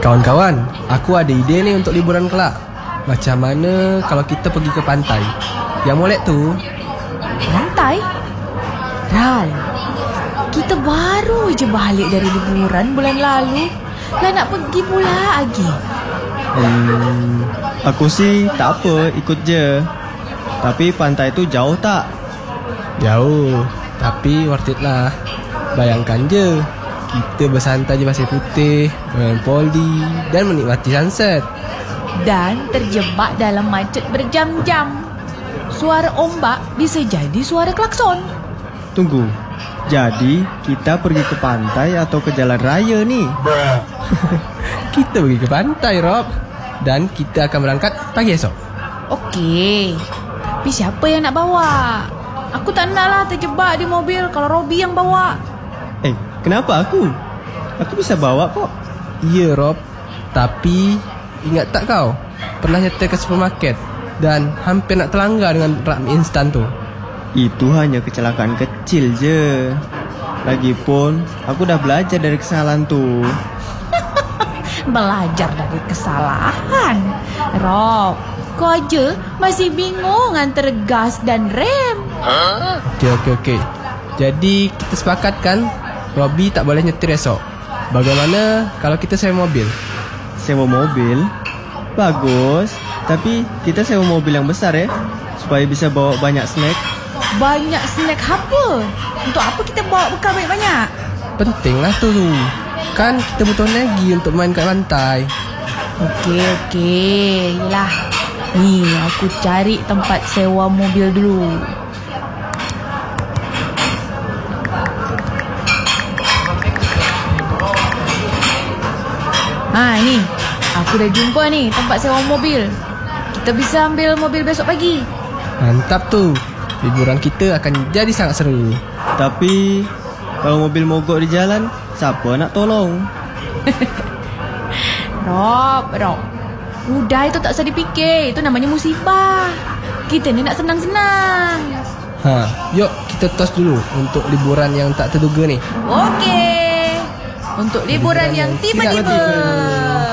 Kawan-kawan, aku ada ide nih untuk liburan kelak. Macam mana kalau kita pergi ke pantai? Yang molek tu. Pantai? Ral, kita baru je balik dari liburan bulan lalu. Lah nak pergi pula lagi. Aku sih tak apa, ikut je. Tapi pantai tu jauh tak? Jauh, tapi worth it lah. Bayangkan je, kita bersantai di pasir putih, main poli dan menikmati sunset. Dan terjebak dalam macet berjam-jam. Suara ombak bisa jadi suara klakson. Tunggu, jadi kita pergi ke pantai atau ke jalan raya ni? Kita pergi ke pantai, Rob. Dan kita akan berangkat pagi esok. Okey, tapi siapa yang nak bawa? Aku tak naklah terjebak di mobil kalau Robi yang bawa. Kenapa aku? Aku bisa bawa kok. Ya, Rob. Tapi ingat tak kau pernah nyetir ke supermarket dan hampir nak terlanggar dengan rak mie instan tu? Itu hanya kecelakaan kecil je. Lagipun aku dah belajar dari kesalahan tu. Belajar dari kesalahan. Rob, kau aja masih bingung antara gas dan rem. Okey. Jadi kita sepakatkan Robi tak boleh nyetir esok. Bagaimana kalau kita sewa mobil? Sewa mobil? Bagus. Tapi kita sewa mobil yang besar ya, supaya bisa bawa banyak snack. Banyak snack apa? Untuk apa kita bawa bekal banyak-banyak? Penting lah tu. Kan kita butuh energi untuk main kat pantai. Okey. Yelah, ni aku cari tempat sewa mobil dulu. Ni aku dah jumpa ni tempat sewa mobil. Kita bisa ambil mobil besok pagi. Mantap tu. Liburan kita akan jadi sangat seru. Tapi kalau mobil mogok di jalan, siapa nak tolong? Rob, udah itu tak usah dipikir. Itu namanya musibah. Kita ni nak senang-senang. Yuk kita tos dulu untuk liburan yang tak terduga ni. Okey. Untuk liburan yang tiba-tiba.